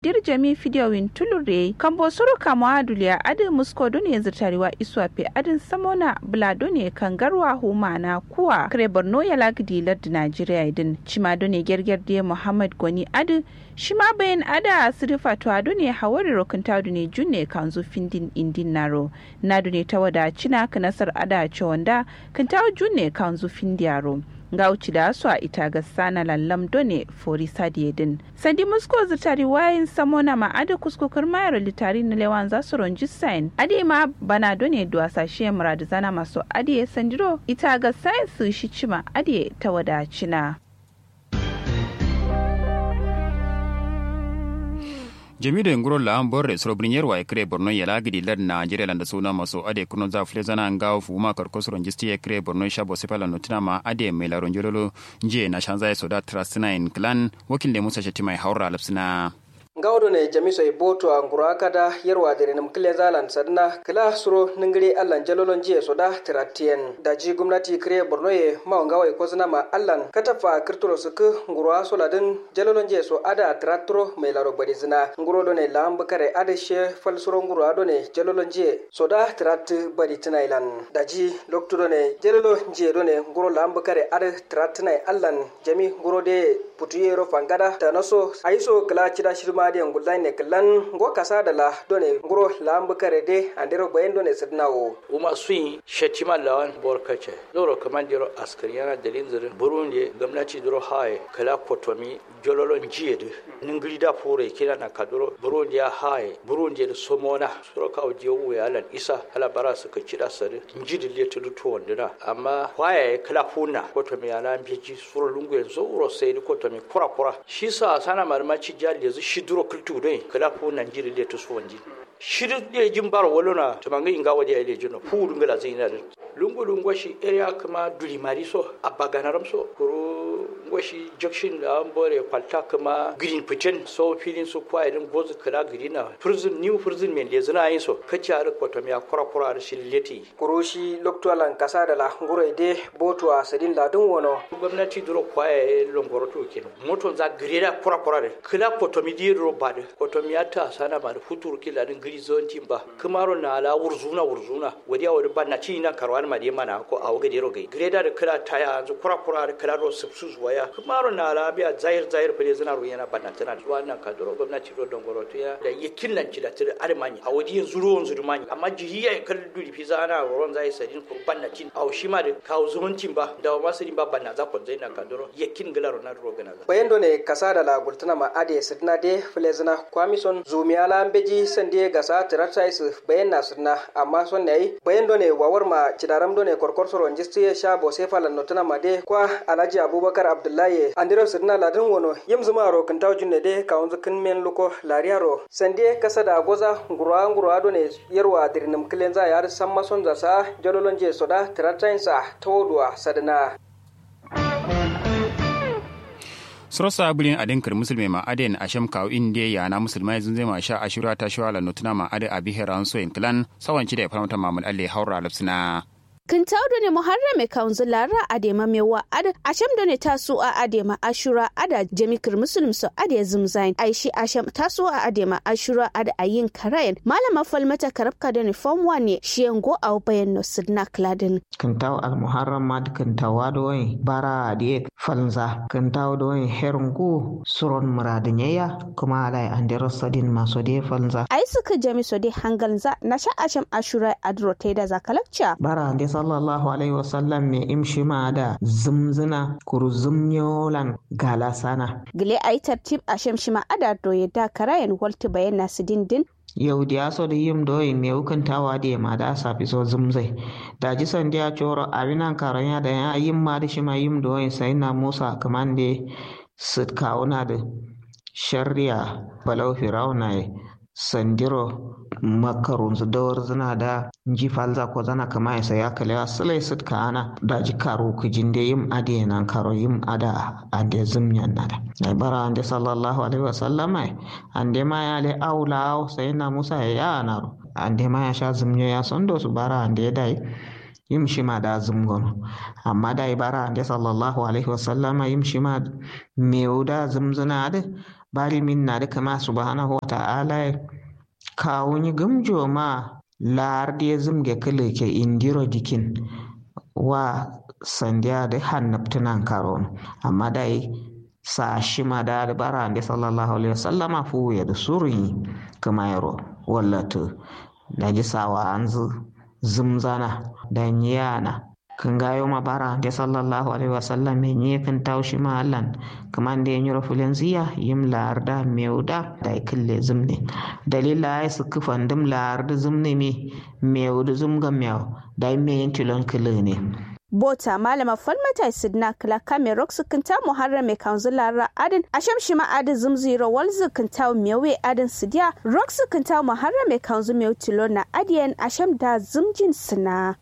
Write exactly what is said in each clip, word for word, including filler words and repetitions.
dir jami fidiowin tulure kambo suru kama adulia adi musko done zirtariwa iswape adin samona bula done kangarwa humana kuwa kare borno ya lagdi lardi Najeriya idin chima done gergerde Muhammad Gwani adi shima bayan ada sirifa to adone hawari rokunta done junne kanzu findin indin naro na done tawada china kanasar ada chonda kantawo junne kanzu findiyaro gauci da su a ita ga sana lallam done fori sadiyedin sandi musko zutari wayin samona ma ada kuskukar mayar litari na lewan za su ronji sain ade ma bana done duwa sashe muradu zana masu ade sandiro ita ga sain su shi cima ade ta wadacina. jami'da ngoro la ambor sro brinyer wa ekre borno yala gidi lad Nigeria landa suna maso ade kuno za flezana ngao fuma karkosro njisti ekre borno shabo sepala notina ma ade mela ronjolo nje na shanza soda trust nine clan wakil de musa shatima haura lapsina ngawdo ne jamiso e boto anguro akada yerwa dere nam kile zalan sadna kala suro ningri allan jalolon jiye soda tiratien daji gumnati kre borno ye ma ngawa e kozna ma allan katafa kirturo suk nguro soladin jalolon jiye so ada tratro me laro badizna nguro do ne lamb kare ada she fal suro nguro ado ne jalolon jiye soda trat baditina ilan daji lokto ne jalolo jiye do ne nguro lamb kare ada tratna allan jami nguro de putuyero fangada tanaso aiso kala chida shirma de ngulai ne klan go kasa da la done nguro lambu kare de andero bayen done sidnawo uma suyi shetima lawan borkace loro kamandiro askariyana dalin zirin burundi gwamnati duro haye kala kotomi jololon jiyede ningri da fure kila na kaduro burundi ya haye burundi da somona suro ka oje wuya alan isa ala bara suka cida sare njidi le tudu to wandira amma haye kala funa kotomi ala mbiji suro lungu yanzu uro sai kotomi kura kura shi sa sana marmaci jali yanzu shi duro kultu dai kala ko Najeriya le to so wanji shiru de jimbar wolona to manga inga wadi ile jino fudu ngala zaina lungu lungu shi area kama duli mariso abaganaram so kuro ngwashi junction da ambore kwalta kama green pigeon so filin su kwa irin gozu kala green prison new prison men le zina yin so kace ar kwato miya kura kura shi leti kuro shi loktolan kasa da la nguro ide boto a sadin da dun wono gwamnati duro kwa e longoro to ken moton za greda kura kura kala kwato mi di ro bad kwato miya ta sana ba futur kila din grizon timba kamaro na ala wurzuna wurzuna wadiya wadi banna ci na karwan ma de mana ko awu gade ro gai greda da kala taya anzu kura kura da kala ro subsus waya kamaro na ala biya zair zair fele zina ro yana banna tana wannan ka duro gwamnati ro dongoro to ya da yakin nan ci da tire armani a wadi zuro on zuru mani amma jihiya kal duri fi zana ron zai sadin ko banna cin awu shi ma da kawo zumun timba da ma sadin ba banna za ko zaina ka duro yakin gilaro na ro gana bayendo ne kasa da la gultuna ma ade sidna de fele zina kwamison zumiala mbeji sande gasa tiratais bayanna sunna amma son ne bayendo ne wawar ma cidaram do ne korkor soro njisti sha bo sefa lan notuna ma de kwa Alhaji Abubakar Abdullahi andiro sidna ladin wono yimzuma ro kantaw junne de kaunzu kin men luko lariaro sande kasa da goza ngurwa ngurwa do ne yerwa dirnum kilenza yar samma son zasa jololonje soda tiratainsa tawdwa sadna Sorosa abulin adinkar musulmi ma aden asham kaw inde ya na musulmai zunzai ma sha ashura ta shawala notuna ma ade abi heran so in clan sawanci da faramta mamul alle haura lapsina Kintaw ne Muharram Council Lara Adema Mewa Ad Asham done tasu a Adema Ashura Ada Jamikir Muslim so Ade Zumzain Aishi Asham tasu a Adema Ashura Ada Ayin Karayan Malama Falmata Karabka done form one ne shiyango au bayan no sidna kladin Kintaw al Muharram mad kintaw doin bara die falza kintaw doin herungu suron muradnya kuma alai andero sadin masode falza ai suka jami so de hangalza na sha Asham Ashura adrote da zakalakcha bara ande sallallahu alaihi wasallam me imshi ma da zumzuna kuru zumnyolan galasana gile ai tartib asham shima ada doye da karayan walti bayan nasidin din yau da so da yim doyi me hukuntawa da ma da safi so zumzai da ji san da coro abinan karanya da ya yim ma da shi ma yim doyi sai na Musa kamande sit kauna da shari'a balau firauna sandiro makarun su dawar zina da ji falza ko zana kama ya saya kale asalai sit kana da ji karo ku jinde yim ade nan karo yim ada ade zumnyan nada ai bara ande sallallahu alaihi wasallam ande ma ya le aula sai na Musa ya naro ande ma ya sha zumnya ya sondo su bara ande dai yim shima da zumgono amma dai bara ande sallallahu alaihi wasallam yim shima meuda zumzuna da bari min na da kama subhanahu wa ta'ala kawuni gumjo ma lardi ya zumge kale ke indiro dikin wa sandiya da hannabtunan karon amma dai sa shi ma da bara da sallallahu alaihi wasallama fu ya da suri kama yaro wallatu da jisawa an zumzana da yana kan gayo ma bara da sallallahu alaihi wasallam me ne kan taushi ma allan kaman da yin rafulin ziya yim larda meuda da kille zumne dalila ya su kufan dum larda zumne me meuda zumga mew da me yin tilon kille ne bota malama falmata sidna kala kame rock sukunta muharrame kanzula ra adin asham shima adin zumziro wal sukunta mewe adin sidia rock sukunta muharrame kanzu mew tilona adiyan asham da zumjin sina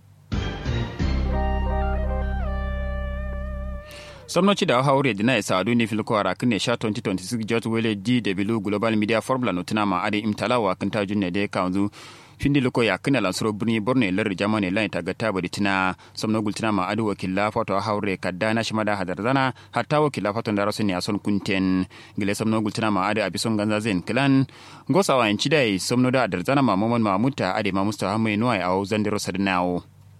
somnoci da haure dina isa adu ne filko ara kine sha twenty twenty-six jot wele D W Global Media Formula notuna ma ade imtalawa kan ta junne de kanzu findi loko ya kina lansoro birni borne lar jamane lan ta gata bari tina somno gultina ma adu wakilla fato haure kadana shimada hadarzana hatta wakilla fato da rasu ne ason kunten gile somno gultina ma adu abison ganza zen klan gosawa en chidai somno da hadarzana ma momon mamuta ade ma mustahamu nuai au zandero sadnawo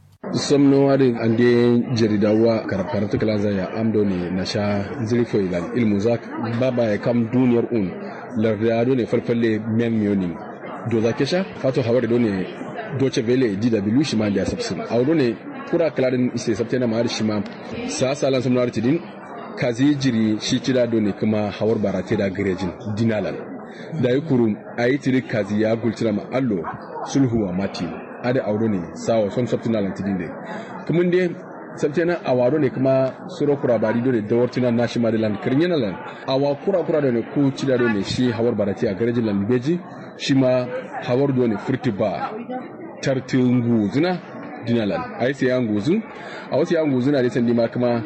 somno wadin ande jaridawa karkarta kalanza ya amdo ne na sha zirfo ilan ilmu zak baba ya kam duniyar un lardado ne falfalle men miyoni do zake sha fato hawar do ne doce vele D W shi ma da sabsin awdo ne kura kaladin ise sabtena ma shi ma sa salan somno artidin kazi jiri shi kida do ne kuma hawar barate da garejin dinalan da yukurum ayi tiri kazi ya gultira ma allo sulhu wa mati ada auro ne sawa son sabtina lantidin de kuma de sabtena awaro ne kuma suro kura bari do ne dawartina national land kirnyana lan awa kura kura do ne ku cida do ne shi hawar barati a garejin lan beji shi ma hawar do ne furti ba tartungu zuna dinalan ai sai an gozu a wasu yan gozu na da sandi ma kuma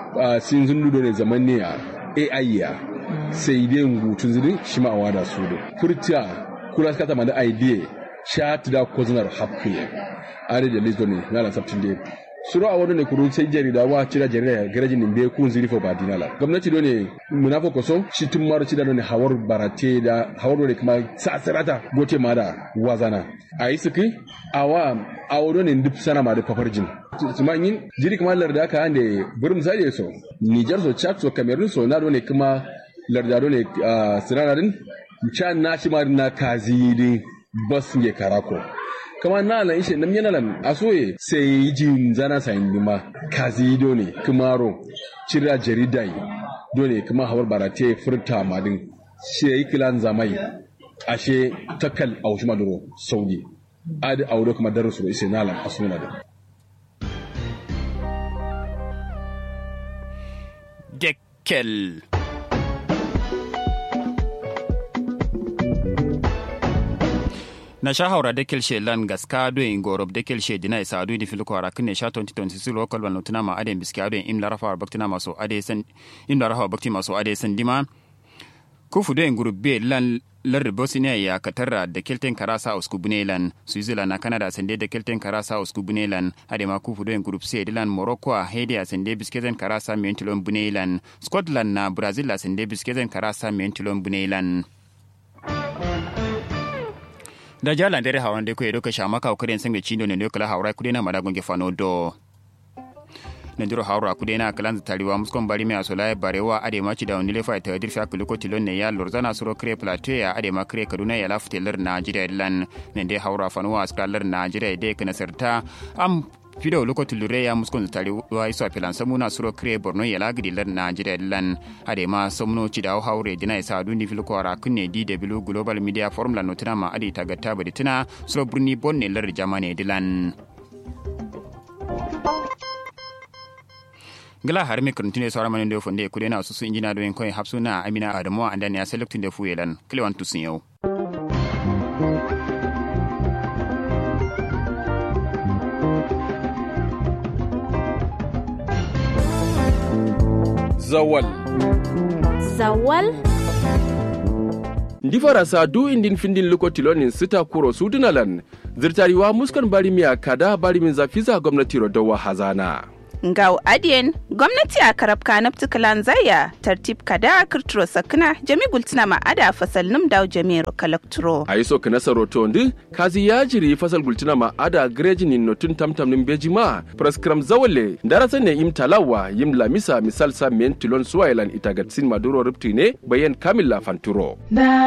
sin zundu do ne zaman ne a A I ya sai dai ngutun zuri shi ma awada su do furta kula kata ma da idea shat da kozunar hafiye are da lizo ne na sabtin da suru a wadda ne kuru sai jarida wa cira jarida garajin nimbe kun ziri fo badinala gwamnati do ne munafo koso shi tun maro cida do ne hawar barate da hawar do ne kuma sasarata gote ma da wazana ayi suki awa awo ne duk sana ma da fafarjin kuma yin jiri kuma larda aka hande burum sai so Niger so Chad so Cameroon so na do ne kuma larda do ne sinanarin can na shi ma na kazidi bas nge karako kama na lan ishe nam yana lan asoye sai jin zana sayin dima kazido ne kumaro cira jaridai dole kuma hawar barate furta madin sai kilan zamai ashe takal aushi maduro saudi adi aure kuma darasu ishe na lan asuna da dekkel na sha haura dekel she lan gaska do in gorob dekel she dina isa adu di filko ara kne sha twenty twenty-six local ban notuna ma ade biski adu im la rafa baktina maso ade san im la rafa bakti maso ade san dima ku fu do in group B lan lar bosnia ya katarra da kelten karasa usku bunelan switzerland na canada sande da kelten karasa usku bunelan ade ma ku fu do in group C dilan morocco hede sande bisketen karasa mentilon bunelan scotland na brazil la sande bisketen karasa mentilon bunelan da jalan dare hawan da ku edo ka shama ka kudin sange chindo ne kala haura kudina madagon ge fano do ne duro haura kudina kalan tariwa muskon bari me asola barewa ade ma ci da wani lefa ta dirfa kuliko tilon ne ya lorzana suro kre plateau ya ade ma kre kaduna ya lafte lar najeriya lan ne de haura fano askalar najeriya de kana sarta am fido lokoti lure ya muskon tari wa iso apelan samuna suro kre borno ya lagidi lar najeriya lan ade ma somno ci da haure dina isa dundi filko ara kunne D W Global Media Formula notina ma ade tagatta badi tana suro burni bonne lar jamane dilan gala har mi kuntine sora manen do fonde kudena susu injina do en koy hapsuna amina adamu andani ya selectin de fuyelan klewan tusin yau Zawal. Zawal. Ndi farasa du indin findin luko tilonin sita kuro sudunalan. Zirtariwa muskan barimiya kada barimin zafiza gwamnati rodawa hazana. Ngau adiyen gwamnati a karabka nafti kalan zaya tartib kada kirturo sakna jami gultina ma ada fasal num daw jami'ar kalakturo. A yi so kana saroto ndi kazi ya jiri fasal gultina ma ada grejin nin notun tamtam nin beji ma praskram zawale darasa ne im talawa yim lamisa misal sa men tilon suwailan itagatsin maduro ripti ne bayan kamila fanturo.